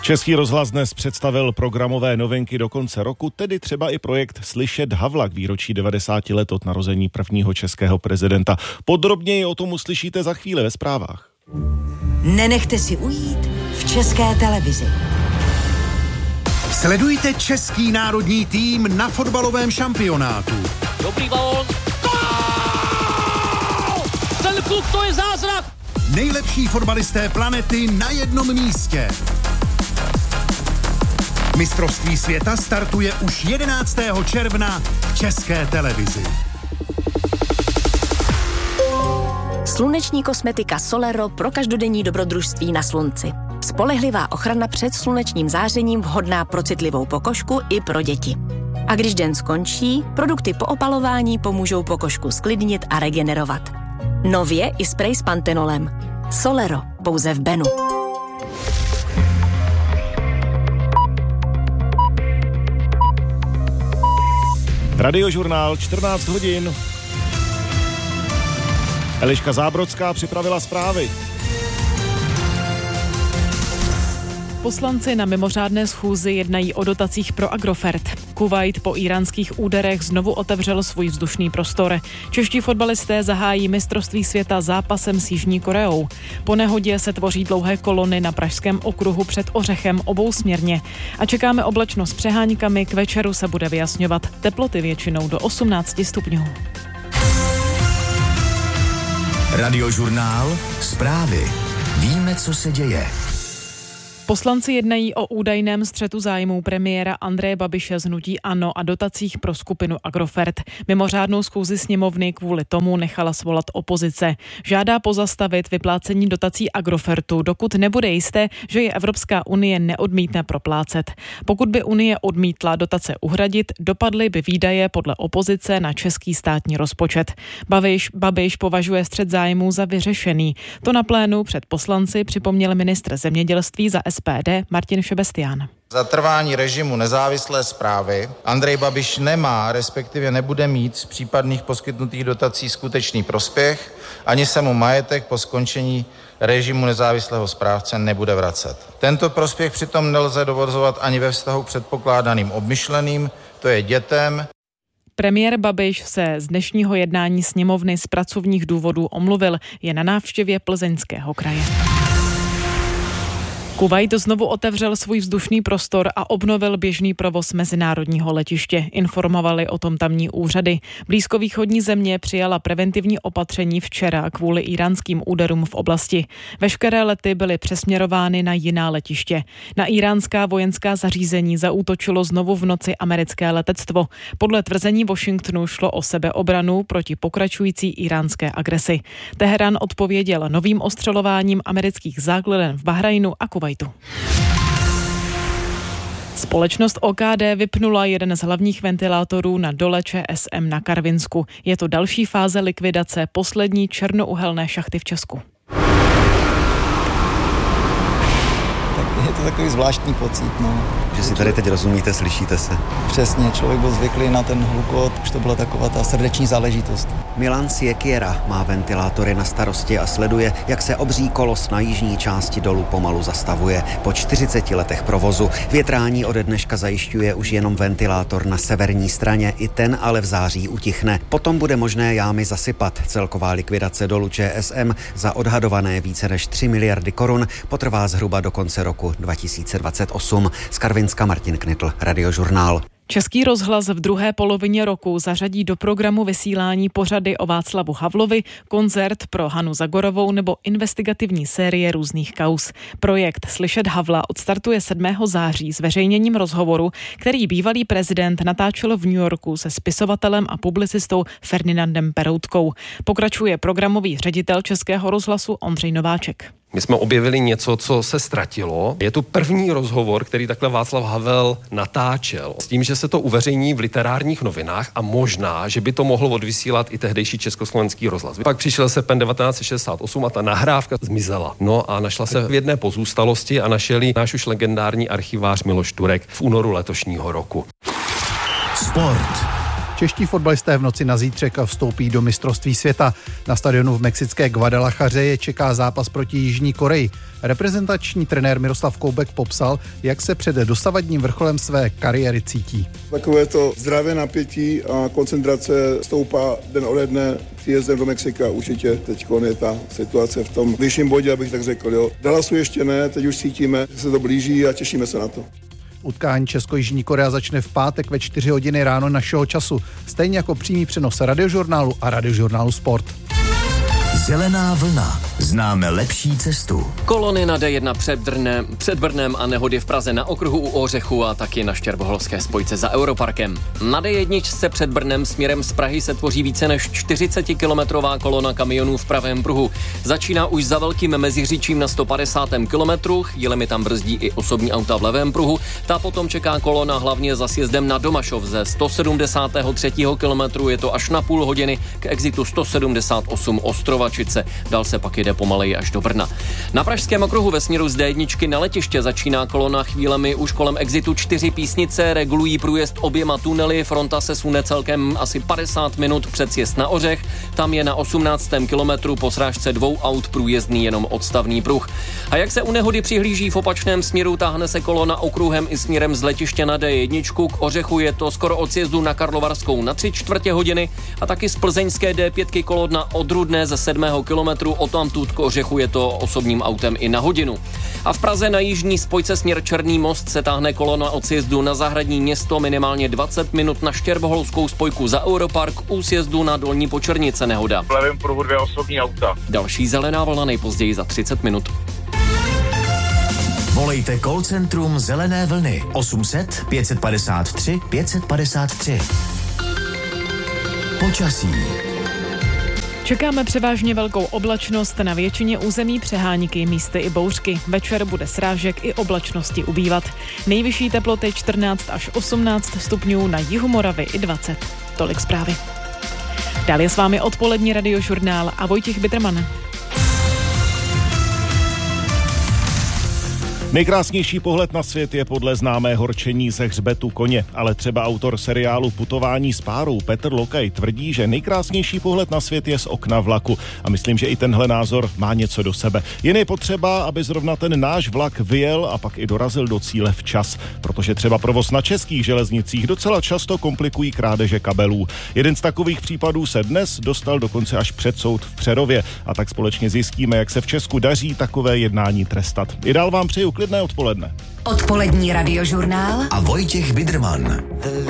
Český rozhlas dnes představil programové novinky do konce roku, tedy třeba i projekt Slyšet Havla k výročí 90 let od narození prvního českého prezidenta. Podrobněji o tom uslyšíte za chvíli ve zprávách. Nenechte si ujít v České televizi. Sledujte český národní tým na fotbalovém šampionátu. Dobrý balón. Ten klub, to je zázrak! Nejlepší fotbalisté planety na jednom místě. Mistrovství světa startuje už 11. června v České televizi. Sluneční kosmetika Solero pro každodenní dobrodružství na slunci. Spolehlivá ochrana před slunečním zářením vhodná pro citlivou pokožku i pro děti. A když den skončí, produkty po opalování pomůžou pokožku sklidnit a regenerovat. Nově i sprej s pantenolem. Solero, pouze v Benu. Radiožurnál 14 hodin. Eliška Zábrodská připravila zprávy. Poslanci na mimořádné schůzi jednají o dotacích pro Agrofert. Kuvajt po íránských úderech znovu otevřel svůj vzdušný prostor. Čeští fotbalisté zahájí mistrovství světa zápasem s Jižní Koreou. Po nehodě se tvoří dlouhé kolony na Pražském okruhu před Ořechem obousměrně. A čekáme oblačnost s přeháňkami, k večeru se bude vyjasňovat. Teploty většinou do 18 stupňů. Radiožurnál Zprávy. Víme, co se děje. Poslanci jednají o údajném střetu zájmů premiéra Andreje Babiše z hnutí ANO a dotacích pro skupinu Agrofert. Mimořádnou schůzi sněmovny kvůli tomu nechala svolat opozice. Žádá pozastavit vyplácení dotací Agrofertu, dokud nebude jisté, že je Evropská unie neodmítne proplácet. Pokud by unie odmítla dotace uhradit, dopadly by výdaje podle opozice na český státní rozpočet. Babiš považuje střet zájmů za vyřešený. To na plénu před poslanci připomněl ministr zemědělství za SPD Martin Šebestián. Za trvání režimu nezávislé správy Andrej Babiš nemá, respektive nebude mít z případných poskytnutých dotací skutečný prospěch, ani se mu majetek po skončení režimu nezávislého správce nebude vracet. Tento prospěch přitom nelze dovozovat ani ve vztahu k předpokládaným obmyšleným, to je dětem. Premiér Babiš se z dnešního jednání sněmovny z pracovních důvodů omluvil, je na návštěvě Plzeňského kraje. Kuvajt znovu otevřel svůj vzdušný prostor a obnovil běžný provoz mezinárodního letiště. Informovali o tom tamní úřady. Blízkovýchodní země přijala preventivní opatření včera kvůli íránským úderům v oblasti. Veškeré lety byly přesměrovány na jiná letiště. Na iránská vojenská zařízení zaútočilo znovu v noci americké letectvo. Podle tvrzení Washingtonu šlo o sebeobranu proti pokračující iránské agresi. Teherán odpověděl novým ostřelováním amerických základen v Bahrajnu a Kuvajtu. Společnost OKD vypnula jeden z hlavních ventilátorů na dole ČSM na Karvinsku. Je to další fáze likvidace poslední černouhelné šachty v Česku. Je to takový zvláštní pocit, Že si tady teď rozumíte, slyšíte se. Přesně, člověk byl zvyklý na ten hlukot, už to byla taková ta srdeční záležitost. Milan Siekiera má ventilátory na starosti a sleduje, jak se obří kolos na jižní části dolu pomalu zastavuje. Po 40 letech provozu větrání ode dneška zajišťuje už jenom ventilátor na severní straně, i ten ale v září utichne. Potom bude možné jámy zasypat. Celková likvidace dolu ČSM za odhadované více než 3 miliardy korun potrvá zhruba do konce roku 2028. Z Karvinska Martin Knitl, Radiožurnál. Český rozhlas v druhé polovině roku zařadí do programu vysílání pořady o Václavu Havlovi, koncert pro Hanu Zagorovou nebo investigativní série různých kauz. Projekt Slyšet Havla odstartuje 7. září zveřejněním rozhovoru, který bývalý prezident natáčel v New Yorku se spisovatelem a publicistou Ferdinandem Peroutkou. Pokračuje programový ředitel Českého rozhlasu Ondřej Nováček. My jsme objevili něco, co se ztratilo. Je to první rozhovor, který takhle Václav Havel natáčel. S tím, že se to uveřejní v literárních novinách a možná, že by to mohlo odvysílat i tehdejší Československý rozhlas. Pak přišel srpen 1968 a ta nahrávka zmizela. No a našla se v jedné pozůstalosti a našel ji náš už legendární archivář Miloš Turek v únoru letošního roku. Sport. Čeští fotbalisté v noci na zítřek vstoupí do mistrovství světa. Na stadionu v mexické Guadalajaře je čeká zápas proti Jižní Koreji. Reprezentační trenér Miroslav Koubek popsal, jak se před dosavadním vrcholem své kariéry cítí. Takové to zdravé napětí a koncentrace stoupá den ode dne. Příjezdem do Mexika určitě teď je ta situace v tom vyšším bodě, abych tak řekl. Jo. Dallasu ještě ne, teď už cítíme, že se to blíží a těšíme se na to. Utkání Česko-Jižní Korea začne v pátek ve 4 hodiny ráno našeho času, stejně jako přímý přenos Radiožurnálu a Radiožurnálu Sport. Zelená vlna. Známe lepší cestu. Kolony na D1 před Brnem a nehody v Praze na okruhu u Ořechu a taky na Štěrboholské spojce za Europarkem. Na D1 se před Brnem směrem z Prahy se tvoří více než 40-kilometrová kolona kamionů v pravém pruhu. Začíná už za Velkým Meziříčím na 150. kilometru, chvílemi tam brzdí i osobní auta v levém pruhu. Ta potom čeká kolona hlavně za sjezdem na Domašov ze 173. kilometru, je to až na půl hodiny k exitu 178 Ostrovačice. Dál se pak jede pomaleji až do Brna. Na pražském okruhu ve směru z D1 na letiště začíná kolona chvílemi už kolem exitu 4 Písnice, regulují průjezd oběma tunely, fronta se sune celkem asi 50 minut před sjezd na Ořech, tam je na 18. kilometru po srážce 2 aut průjezdný jenom odstavný pruh. A jak se u nehody přihlíží v opačném směru, táhne se kolona okruhem i směrem z letiště na D1, k Ořechu je to skoro od sjezdu na Karlovarskou na 3/4 hodiny a taky z plzeňské D5 kolona od Rudné ze 7. kilometru, odtamtud k Ořechu je to osobním autem i na hodinu. A v Praze na jižní spojce směr Černý most se táhne kolona od sjezdu na Zahradní Město minimálně 20 minut na Štěrboholskou spojku za Europark, u sjezdu na Dolní Počernice nehoda. V levém pruhu 2 osobní auta. Další zelená vlna nejpozději za 30 minut. Volejte call centrum Zelené vlny 800 553 553. Počasí. Čekáme převážně velkou oblačnost, na většině území přeháníky, místy i bouřky. Večer bude srážek i oblačnosti ubývat. Nejvyšší teploty 14 až 18 stupňů, na jihu Moravy i 20. Tolik zprávy. Dál je s vámi odpolední Radiožurnál a Vojtěch Biderman. Nejkrásnější pohled na svět je podle známého rčení ze hřbetu koně, ale třeba autor seriálu Putování s párou Petr Lokaj tvrdí, že nejkrásnější pohled na svět je z okna vlaku a myslím, že i tenhle názor má něco do sebe. Jen je potřeba, aby zrovna ten náš vlak vyjel a pak i dorazil do cíle včas, protože třeba provoz na českých železnicích docela často komplikují krádeže kabelů. Jeden z takových případů se dnes dostal dokonce až před soud v Přerově a tak společně zjistíme, jak se v Česku daří takové jednání trestat. I dál vám přeju klidné odpoledne. Odpolední Radiožurnál a Vojtěch Biderman.